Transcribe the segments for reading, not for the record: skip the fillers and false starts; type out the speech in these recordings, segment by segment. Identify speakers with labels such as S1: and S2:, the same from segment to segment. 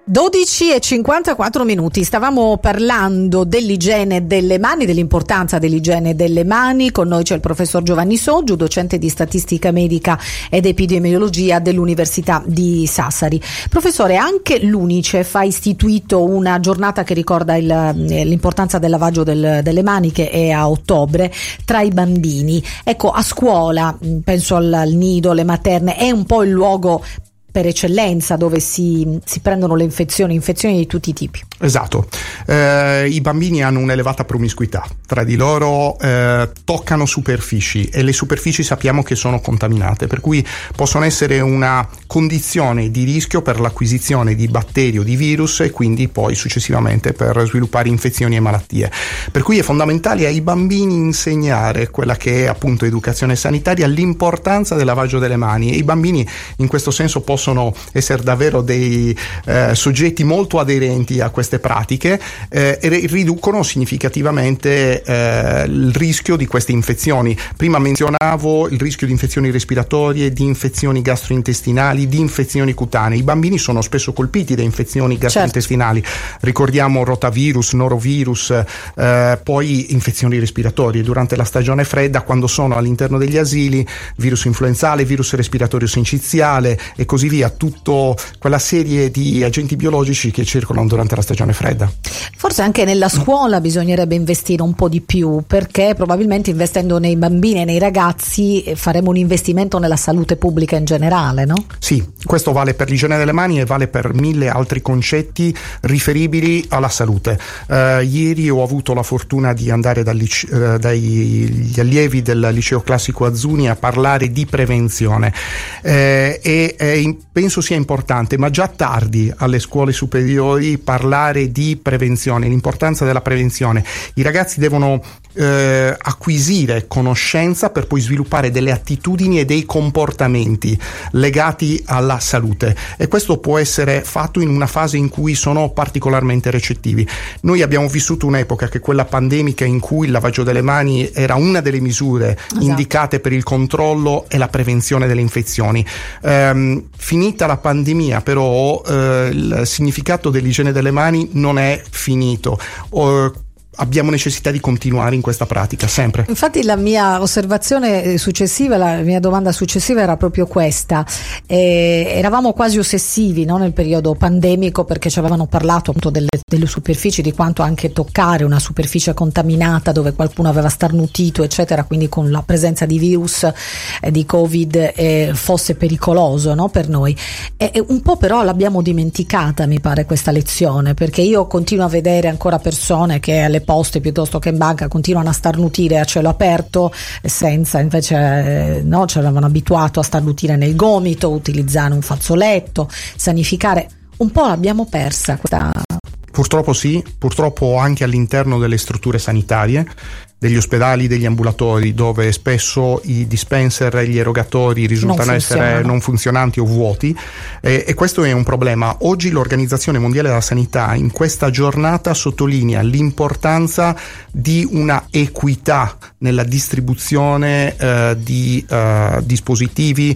S1: 12:54. Stavamo parlando dell'igiene delle mani, dell'importanza dell'igiene delle mani. Con noi c'è il professor Giovanni Soggiu, docente di statistica medica ed epidemiologia dell'Università di Sassari. Professore, anche l'UNICEF ha istituito una giornata che ricorda l'importanza del lavaggio delle mani, che è a ottobre, tra i bambini. Ecco, a scuola, penso al nido, alle materne, è un po' il luogo per eccellenza dove si prendono le infezioni di tutti i tipi.
S2: Esatto, i bambini hanno un'elevata promiscuità, tra di loro toccano superfici e le superfici sappiamo che sono contaminate, per cui possono essere una condizione di rischio per l'acquisizione di batteri o di virus e quindi poi successivamente per sviluppare infezioni e malattie. Per cui è fondamentale ai bambini insegnare quella che è appunto educazione sanitaria, l'importanza del lavaggio delle mani, e i bambini in questo senso possono essere davvero dei soggetti molto aderenti a queste pratiche e riducono significativamente il rischio di queste infezioni. Prima menzionavo il rischio di infezioni respiratorie, di infezioni gastrointestinali, di infezioni cutanee. I bambini sono spesso colpiti da infezioni gastrointestinali, ricordiamo rotavirus, norovirus, poi infezioni respiratorie durante la stagione fredda, quando sono all'interno degli asili, virus influenzale, virus respiratorio sinciziale e così via, tutta quella serie di agenti biologici che circolano durante la stagione fredda.
S1: Forse anche nella scuola bisognerebbe investire un po' di più, perché probabilmente investendo nei bambini e nei ragazzi faremo un investimento nella salute pubblica in generale, no? Sì, questo vale per l'igiene delle mani e vale per 1000 altri concetti riferibili alla salute. Ieri ho avuto la fortuna di andare dagli allievi del liceo classico Azzuni a parlare di prevenzione penso sia importante, ma già tardi alle scuole superiori, parlare di prevenzione, l'importanza della prevenzione. I ragazzi devono acquisire conoscenza per poi sviluppare delle attitudini e dei comportamenti legati alla salute, e questo può essere fatto in una fase in cui sono particolarmente recettivi. Noi abbiamo vissuto un'epoca, che è quella pandemica, in cui il lavaggio delle mani era una delle misure indicate per il controllo e la prevenzione delle infezioni. Finita la pandemia, però, il significato dell'igiene delle mani non è finito. Abbiamo necessità di continuare in questa pratica sempre. Infatti la mia osservazione successiva, la mia domanda successiva era proprio questa. Eravamo quasi ossessivi, no, nel periodo pandemico, perché ci avevano parlato appunto delle superfici, di quanto anche toccare una superficie contaminata dove qualcuno aveva starnutito eccetera, quindi con la presenza di virus di Covid fosse pericoloso, no, per noi. Un po' però l'abbiamo dimenticata, mi pare, questa lezione, perché io continuo a vedere ancora persone che alle poste piuttosto che in banca continuano a starnutire a cielo aperto, senza, invece ci avevano abituato a starnutire nel gomito, utilizzare un fazzoletto, sanificare. Un po' l'abbiamo persa questa. Purtroppo sì, purtroppo anche all'interno delle strutture sanitarie, degli ospedali, degli ambulatori, dove spesso i dispenser e gli erogatori risultano essere non funzionanti o vuoti, e questo è un problema. Oggi l'Organizzazione Mondiale della Sanità in questa giornata sottolinea l'importanza di una equità nella distribuzione di dispositivi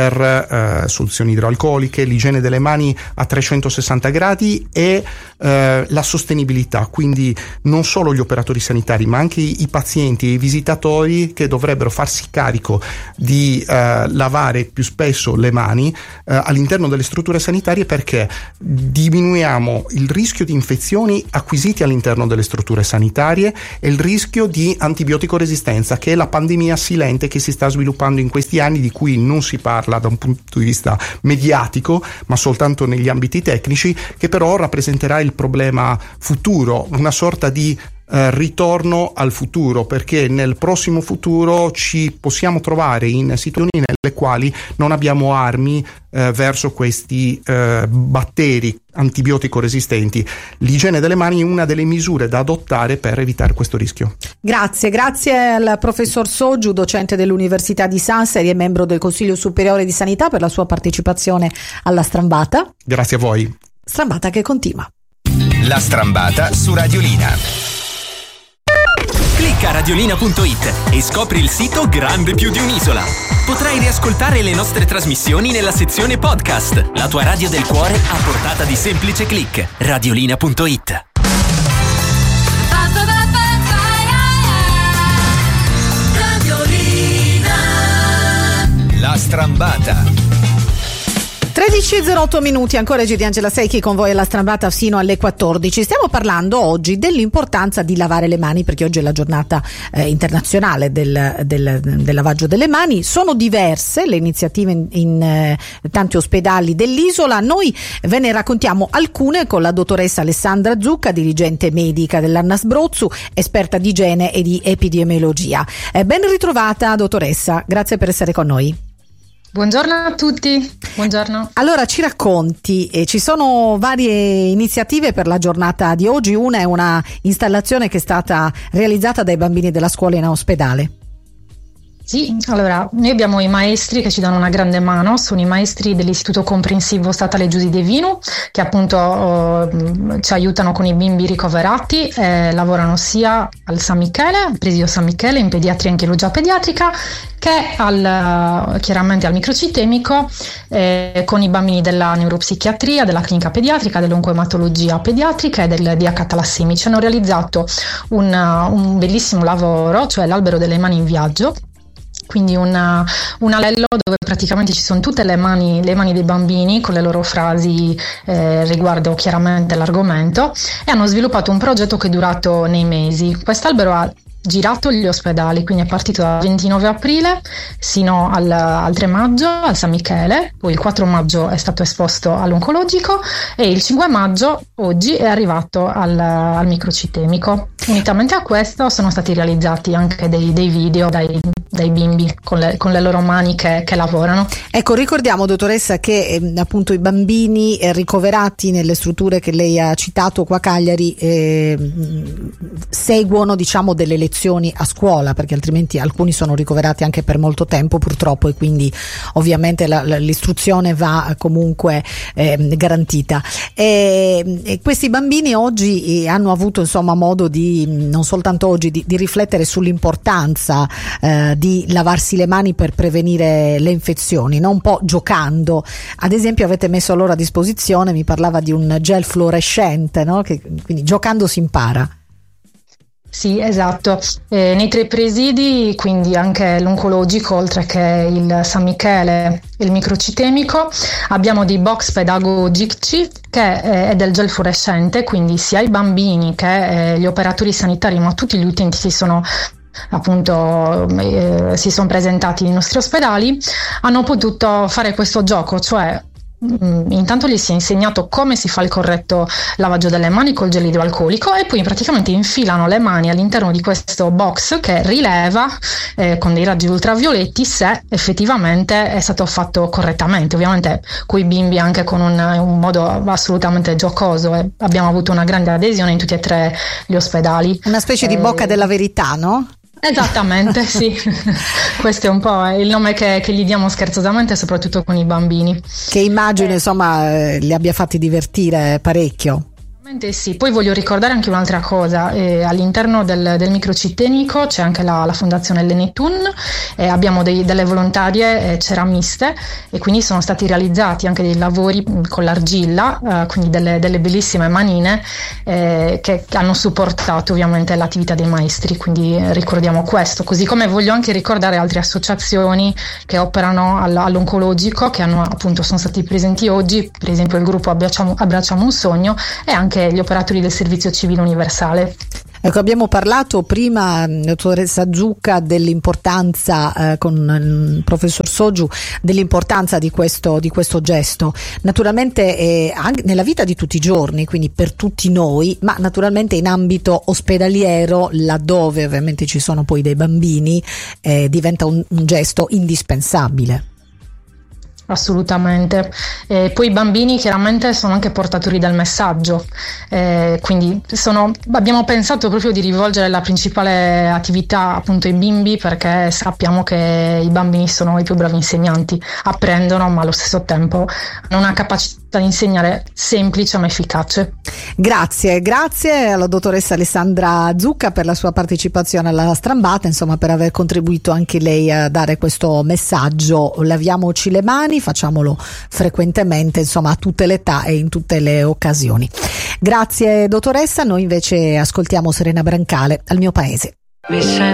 S1: per soluzioni idroalcoliche, l'igiene delle mani a 360 gradi e la sostenibilità, quindi non solo gli operatori sanitari ma anche i pazienti e i visitatori, che dovrebbero farsi carico di lavare più spesso le mani all'interno delle strutture sanitarie, perché diminuiamo il rischio di infezioni acquisiti all'interno delle strutture sanitarie e il rischio di antibiotico resistenza, che è la pandemia silente che si sta sviluppando in questi anni, di cui non si parla da un punto di vista mediatico ma soltanto negli ambiti tecnici, che però rappresenterà il problema futuro, una sorta di ritorno al futuro, perché nel prossimo futuro ci possiamo trovare in situazioni nelle quali non abbiamo armi verso questi batteri antibiotico resistenti. L'igiene delle mani è una delle misure da adottare per evitare questo rischio. Grazie al professor Soggiu, docente dell'Università di Sassari e membro del Consiglio Superiore di Sanità, per la sua partecipazione alla Strambata. Grazie a voi. Strambata che continua.
S3: La Strambata su Radiolina. Scarica radiolina.it e scopri il sito grande più di un'isola. Potrai riascoltare le nostre trasmissioni nella sezione podcast. La tua radio del cuore a portata di semplice click. Radiolina.it.
S4: La strambata.
S5: 13:08 minuti, ancora G di Angela Secchi con voi alla strambata fino alle 14. Stiamo parlando oggi dell'importanza di lavare le mani, perché oggi è la giornata internazionale del lavaggio delle mani. Sono diverse le iniziative in tanti ospedali dell'isola. Noi ve ne raccontiamo alcune con la dottoressa Alessandra Zucca, dirigente medica dell'Annas Brozzu, esperta di igiene e di epidemiologia. Ben ritrovata dottoressa, grazie per essere con noi.
S6: Buongiorno a tutti, buongiorno.
S5: Allora ci racconti, ci sono varie iniziative per la giornata di oggi. Una è una installazione che è stata realizzata dai bambini della scuola in ospedale.
S6: Sì, allora noi abbiamo i maestri che ci danno una grande mano, sono i maestri dell'Istituto Comprensivo Statale Giusi De Vinu, che appunto ci aiutano con i bimbi ricoverati, lavorano sia al San Michele, al presidio San Michele, in pediatria e anchirurgia pediatrica, che chiaramente al microcitemico, con i bambini della neuropsichiatria, della clinica pediatrica, dell'oncoematologia pediatrica e del DH talassemici. Hanno realizzato un bellissimo lavoro, cioè l'albero delle mani in viaggio. Quindi un anello dove praticamente ci sono tutte le mani dei bambini con le loro frasi riguardo chiaramente l'argomento, e hanno sviluppato un progetto che è durato nei mesi. Quest'albero ha girato gli ospedali, quindi è partito dal 29 aprile sino al 3 maggio al San Michele, poi il 4 maggio è stato esposto all'oncologico e il 5 maggio oggi è arrivato al microcitemico. Unitamente a questo sono stati realizzati anche dei video dai bimbi con le loro mani che lavorano.
S5: Ecco, ricordiamo dottoressa che appunto i bambini ricoverati nelle strutture che lei ha citato qua a Cagliari seguono diciamo delle lezioni a scuola, perché altrimenti alcuni sono ricoverati anche per molto tempo purtroppo, e quindi ovviamente l'istruzione va comunque garantita. E questi bambini oggi hanno avuto insomma modo di, non soltanto oggi, di riflettere sull'importanza di lavarsi le mani per prevenire le infezioni, no? Un po' giocando. Ad esempio avete messo loro a disposizione, mi parlava di un gel fluorescente, no? Quindi giocando si impara.
S6: Sì, esatto. Nei 3 presidi, quindi anche l'oncologico, oltre che il San Michele e il microcitemico, abbiamo dei box pedagogici che è del gel fluorescente, quindi sia i bambini che gli operatori sanitari, ma tutti gli utenti si sono presentati nei nostri ospedali, hanno potuto fare questo gioco, cioè intanto gli si è insegnato come si fa il corretto lavaggio delle mani col gel idroalcolico, e poi praticamente infilano le mani all'interno di questo box che rileva con dei raggi ultravioletti se effettivamente è stato fatto correttamente, ovviamente coi bimbi anche con un modo assolutamente giocoso, e abbiamo avuto una grande adesione in tutti e 3 gli ospedali.
S5: Una specie di bocca della verità, no?
S6: Esattamente, sì. Questo è un po' il nome che gli diamo scherzosamente, soprattutto con i bambini.
S5: Che immagino insomma li abbia fatti divertire parecchio.
S6: Sì, poi voglio ricordare anche un'altra cosa, all'interno del microcitemico c'è anche la fondazione Lenetun, abbiamo delle volontarie ceramiste, e quindi sono stati realizzati anche dei lavori con l'argilla, quindi delle bellissime manine che hanno supportato ovviamente l'attività dei maestri, quindi ricordiamo questo, così come voglio anche ricordare altre associazioni che operano all'oncologico, che sono stati presenti oggi, per esempio il gruppo Abbracciamo un sogno, e anche gli operatori del servizio civile universale.
S5: Ecco, abbiamo parlato prima, dottoressa Zucca, dell'importanza con il professor Sogiu, dell'importanza di questo gesto, naturalmente anche nella vita di tutti i giorni, quindi per tutti noi, ma naturalmente in ambito ospedaliero, laddove ovviamente ci sono poi dei bambini, diventa un gesto indispensabile.
S6: Assolutamente. Poi i bambini chiaramente sono anche portatori del messaggio, quindi abbiamo pensato proprio di rivolgere la principale attività appunto ai bimbi, perché sappiamo che i bambini sono i più bravi insegnanti, apprendono ma allo stesso tempo hanno una capacità di insegnare semplice ma efficace.
S5: Grazie alla dottoressa Alessandra Zucca per la sua partecipazione alla Strambata, insomma, per aver contribuito anche lei a dare questo messaggio: laviamoci le mani, facciamolo frequentemente, insomma, a tutte le età e in tutte le occasioni. Grazie dottoressa, noi invece ascoltiamo Serena Brancale, Al mio paese.